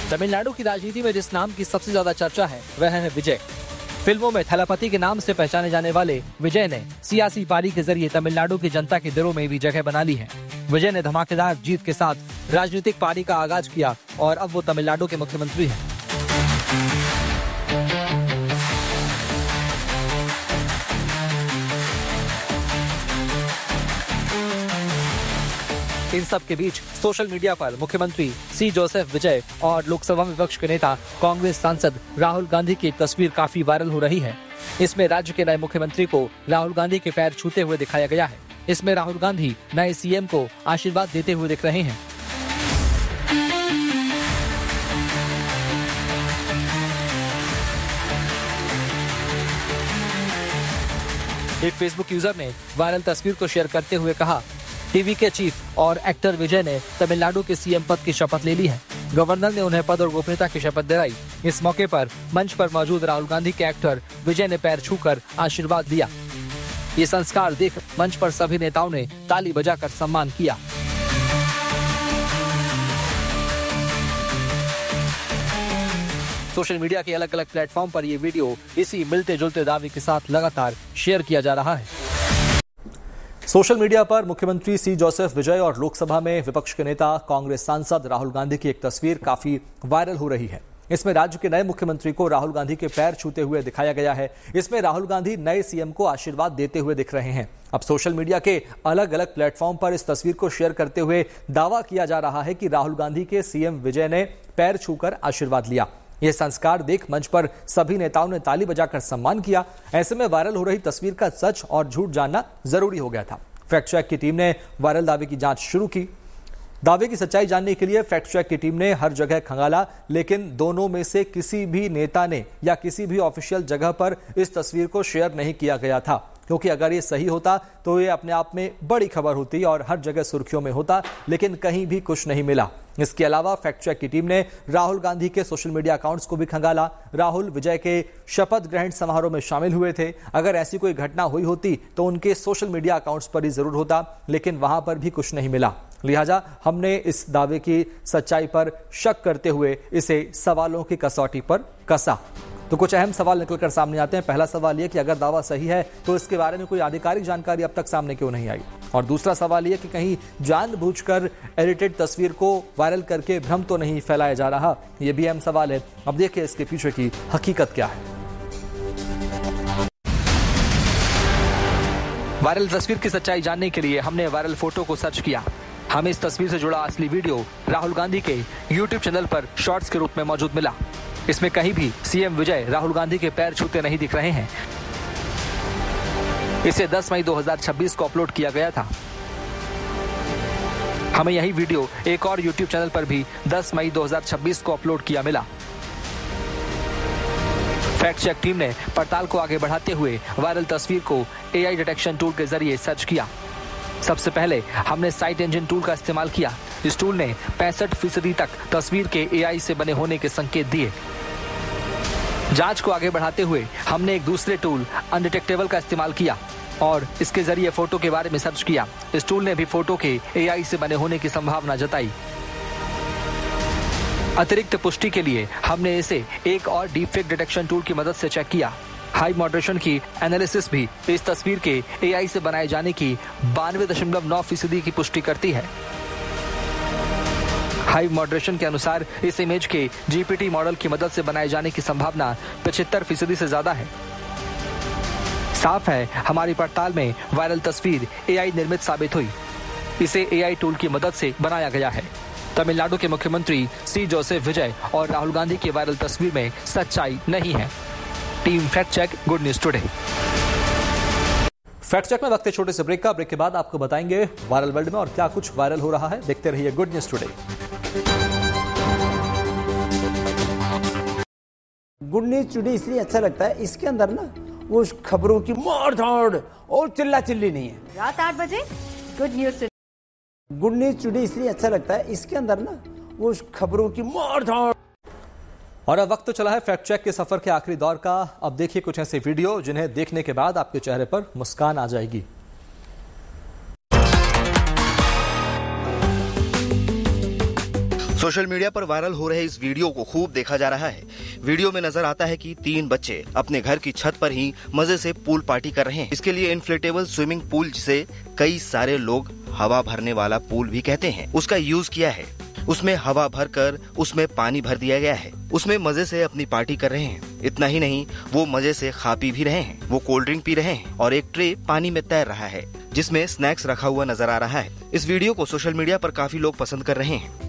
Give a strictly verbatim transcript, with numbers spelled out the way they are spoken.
तमिलनाडु की राजनीति में जिस नाम की सबसे ज्यादा चर्चा है वह है विजय। फिल्मों में थलपति के नाम से पहचाने जाने वाले विजय ने सियासी पारी के जरिए तमिलनाडु की जनता के दिलों में भी जगह बना ली है। विजय ने धमाकेदार जीत के साथ राजनीतिक पारी का आगाज किया और अब वो तमिलनाडु के मुख्यमंत्री हैं। इन सब के बीच सोशल मीडिया पर मुख्यमंत्री सी जोसेफ विजय और लोकसभा विपक्ष के नेता कांग्रेस सांसद राहुल गांधी की एक तस्वीर काफी वायरल हो रही है। इसमें राज्य के नए मुख्यमंत्री को राहुल गांधी के पैर छूते हुए दिखाया गया है। इसमें राहुल गांधी नए सीएम को आशीर्वाद देते हुए दिख रहे हैं। एक फेसबुक यूजर ने वायरल तस्वीर को शेयर करते हुए कहा, टीवी के चीफ और एक्टर विजय ने तमिलनाडु के सीएम पद की शपथ ले ली है। गवर्नर ने उन्हें पद और गोपनीयता की शपथ दिलाई। इस मौके पर मंच पर मौजूद राहुल गांधी के एक्टर विजय ने पैर छूकर आशीर्वाद दिया। ये संस्कार देख मंच पर सभी नेताओं ने ताली बजाकर सम्मान किया। सोशल मीडिया के अलग अलग प्लेटफॉर्म पर ये वीडियो इसी मिलते जुलते दावे के साथ लगातार शेयर किया जा रहा है। सोशल मीडिया पर मुख्यमंत्री सी जोसेफ विजय और लोकसभा में विपक्ष के नेता कांग्रेस सांसद राहुल गांधी की एक तस्वीर काफी वायरल हो रही है। इसमें राज्य के नए मुख्यमंत्री को राहुल गांधी के पैर छूते हुए दिखाया गया है। इसमें राहुल गांधी नए सीएम को आशीर्वाद देते हुए दिख रहे हैं। अब सोशल मीडिया के अलग अलग प्लेटफॉर्म पर इस तस्वीर को शेयर करते हुए दावा किया जा रहा है कि राहुल गांधी के सीएम विजय ने पैर छूकर आशीर्वाद लिया। यह संस्कार देख मंच पर सभी नेताओं ने ताली बजाकर सम्मान किया। ऐसे में वायरल हो रही तस्वीर का सच और झूठ जानना जरूरी हो गया था। फैक्ट चेक की टीम ने वायरल दावे की जांच शुरू की। दावे की सच्चाई जानने के लिए फैक्ट चेक की टीम ने हर जगह खंगाला, लेकिन दोनों में से किसी भी नेता ने या किसी भी ऑफिशियल जगह पर इस तस्वीर को शेयर नहीं किया गया था, क्योंकि अगर ये सही होता तो ये अपने आप में बड़ी खबर होती और हर जगह सुर्खियों में होता, लेकिन कहीं भी कुछ नहीं मिला। इसके अलावा फैक्ट चेक की टीम ने राहुल गांधी के सोशल मीडिया अकाउंट्स को भी खंगाला। राहुल विजय के शपथ ग्रहण समारोह में शामिल हुए थे। अगर ऐसी कोई घटना हुई होती तो उनके सोशल मीडिया अकाउंट्स पर ही जरूर होता, लेकिन वहां पर भी कुछ नहीं मिला। लिहाजा हमने इस दावे की सच्चाई पर शक करते हुए इसे सवालों की कसौटी पर कसा। तो कुछ अहम सवाल निकलकर सामने आते हैं। पहला सवाल यह कि अगर दावा सही है तो इसके बारे में कोई आधिकारिक जानकारी अब तक सामने क्यों नहीं आई, और दूसरा सवाल यह कि कहीं जानबूझकर एडिटेड तस्वीर को वायरल करके भ्रम तो नहीं फैलाया जा रहा। यह भी अहम सवाल है। अब देखिए इसके पीछे की हकीकत क्या है। वायरल तस्वीर की सच्चाई जानने के लिए हमने वायरल फोटो को सर्च किया। हमें इस तस्वीर से जुड़ा असली वीडियो राहुल गांधी के यूट्यूब चैनल पर शॉर्ट्स के रूप में मौजूद मिला। इसमें कहीं भी सीएम विजय राहुल गांधी के पैर छूते नहीं दिख रहे हैं। इसे दस मई दो हज़ार छब्बीस को अपलोड किया गया था। हमें यही वीडियो एक और यूट्यूब चैनल पर भी दस मई दो हज़ार छब्बीस को अपलोड किया मिला। फैक्ट चेक टीम ने पड़ताल को आगे बढ़ाते हुए वायरल तस्वीर को एआई डिटेक्शन टूल के जरिए सर्च किया। सबसे पहले हमने साइट इंजन टूल का इस्तेमाल किया। इस टूल ने पैंसठ फीसदी तक तस्वीर के एआई से बने होने के संकेत दिए। जांच को आगे बढ़ाते हुए हमने एक दूसरे टूल अनडिटेक्टेबल का इस्तेमाल किया और इसके जरिए फोटो के बारे में सर्च किया। इस टूल ने भी फोटो के एआई से बने होने की संभावना जताई। अतिरिक्त पुष्टि के लिए हमने इसे एक और डीपफेक डिटेक्शन टूल की मदद से चेक किया। हाई मॉडरेशन की एनालिसिस भी इस तस्वीर के एआई से बनाए जाने की बानवे दशमलव नौ फीसदी की पुष्टि करती है। हाई मॉडरेशन के अनुसार इस इमेज के जीपीटी मॉडल की मदद से बनाए जाने की संभावना पचहत्तर फीसदी से ज्यादा है। साफ है हमारी पड़ताल में वायरल तस्वीर एआई निर्मित साबित हुई। इसे एआई टूल की मदद से बनाया गया है। तमिलनाडु के मुख्यमंत्री सी जोसेफ विजय और राहुल गांधी की वायरल तस्वीर में सच्चाई नहीं है। Team fact check, good news today. Fact check में वक्त है छोटे से ब्रेक का। ब्रेक के बाद आपको बताएंगे वायरल वर्ल्ड में और क्या कुछ वायरल हो रहा है। देखते रहिए good news today. Good news today इसलिए अच्छा लगता है, इसके अंदर ना वो खबरों की मार धाड़ और चिल्ला चिल्ली नहीं है। रात आठ बजे good news today. Good news today इसलिए अच्छा लगता है, इसके अंदर ना वो खबरों की मार धाड़। और अब वक्त तो चला है फैक्ट चेक के सफर के आखिरी दौर का। अब देखिए कुछ ऐसे वीडियो जिन्हें देखने के बाद आपके चेहरे पर मुस्कान आ जाएगी। सोशल मीडिया पर वायरल हो रहे इस वीडियो को खूब देखा जा रहा है। वीडियो में नजर आता है कि तीन बच्चे अपने घर की छत पर ही मजे से पूल पार्टी कर रहे हैं। इसके लिए इन्फ्लेटेबल स्विमिंग पूल, जिसे कई सारे लोग हवा भरने वाला पूल भी कहते हैं, उसका यूज किया है। उसमें हवा भर कर उसमें पानी भर दिया गया है। उसमें मजे से अपनी पार्टी कर रहे हैं। इतना ही नहीं, वो मजे से खा पी भी रहे हैं। वो कोल्ड ड्रिंक पी रहे हैं और एक ट्रे पानी में तैर रहा है जिसमें स्नैक्स रखा हुआ नजर आ रहा है। इस वीडियो को सोशल मीडिया पर काफी लोग पसंद कर रहे हैं।